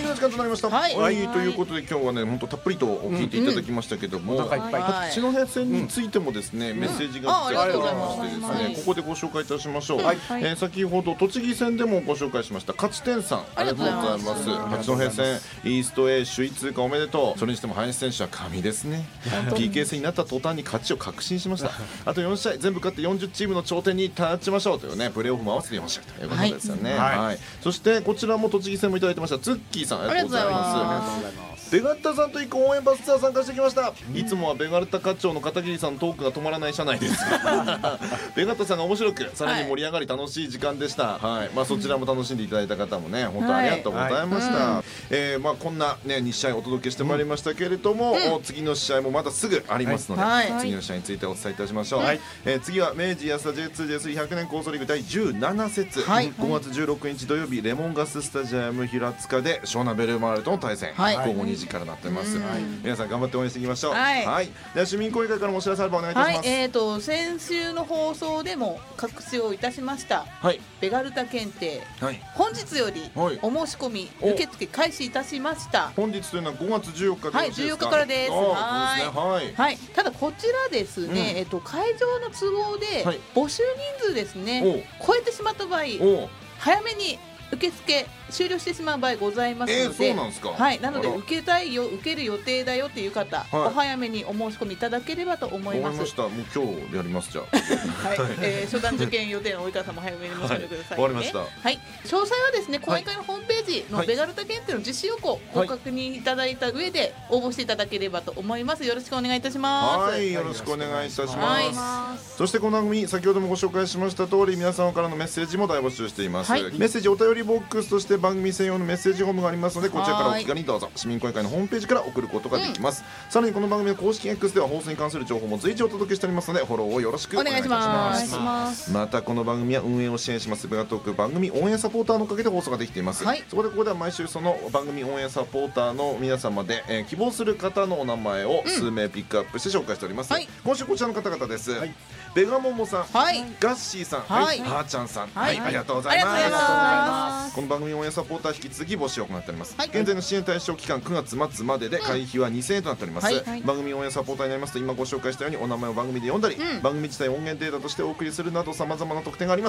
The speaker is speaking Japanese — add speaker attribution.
Speaker 1: の時間となりました。
Speaker 2: はい
Speaker 1: ということで今日はね本当たっぷりと聞いていただきましたけども、
Speaker 3: お腹いっぱい
Speaker 1: 八戸線についてもですねメッセージが来ておりましてですね、ここでご紹介いたしましょう。先ほど栃木線でもご紹介しました勝ち点さん、ありがとうございます。八戸線イースト A 首位通過おめでとう。それにしても林選手は神ですね。PK 戦になった途端に勝ちを確信しました。あと4試合全部勝って40チームの頂点に立ちましょうというね、プレーオフも合わせてよろしくということですよね。そしてこちらも栃木線もいただいてましたツッキーさん、ありがとうございます。ベガッタさんと一個応援バスツアー参加してきました。いつもはベガルタ課長の片桐さんのトークが止まらない車内ですベガッタさんが面白くさらに盛り上がり楽しい時間でした。そちらも楽しんでいただいた方もね本当ありがとうございました。こんなね2試合お届けしてまいりましたけれども、次の試合もまたすぐありますので、次の試合についてお伝えいたしましょう。次は明治安田 J2J3100 年構想リーグ第17節、5月16日土曜日レモンガススタジアム平塚で湘南ベルマーレとの対戦、午後2時からなってます。皆さん頑張って応援していきましょう。では市民公園会からもお知らせあればお願いいたします。
Speaker 2: 先週の放送でも告知をいたしましたベガルタ検定、本日よりお申し込み受付開始いたしました。
Speaker 1: 本日というのは5月14日でよろしいですか？
Speaker 2: 14日からです。ただこちらですね、会場の都合で募集人数ですね超えてしまった場合早めに受付終了してしまう場合ございますので、なので受ける予定だよっていう方、お早めにお申し込みいただければと思います。
Speaker 1: わかりました。もう今日やりますじゃあ。
Speaker 2: 初段受験予定の及川さんも早めに申し込んでくださいね。
Speaker 1: わかりました。
Speaker 2: 詳細はですね講演会のホームページのベガルタ検定の実施要項ご確認いただいた上で応募していただければと思います。よろしくお願いいたします。
Speaker 1: よろしくお願いいたします。そしてこの番組先ほどもご紹介しました通り皆様からのメッセージも大募集しています。メッセージお便りボックスとして番組専用のメッセージフォームがありますのでこちらからお気軽にどうぞ。市民公園会のホームページから送ることができます。さらにこの番組の公式 X では放送に関する情報も随時お届けしておりますのでフォローをよろしくお願いいたします。またこの番組は運営を支援しますベガトーク番組応援サポーターのおかげで放送ができています。そこでここでは毎週その番組応援サポーターの皆様で、希望する方のお名前を数名ピックアップして紹介しております。今週こちらの方々です。ベガモモさん、ガッシーさん、はーちゃんさん、ありがとうございます。この番組応援サポーター引き続き募集を行っております。現在の支援対象期間9月末までで会費は2000円となっております。番組応援サポーターになりますと今ご紹介したようにお名前を番組で読んだり番組自体音源データとしてお送りするなど様々な特典があります。